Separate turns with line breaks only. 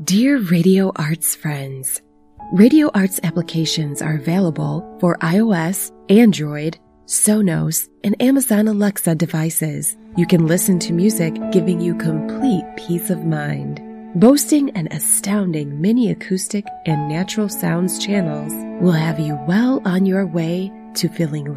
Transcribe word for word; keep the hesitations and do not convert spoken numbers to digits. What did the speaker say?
Dear Radio Arts friends, Radio Arts applications are available for iOS, Android, Sonos, and Amazon Alexa devices. You can listen to music giving you complete peace of mind. Boasting an astounding mini acoustic and natural sounds channels will have you well on your way to feeling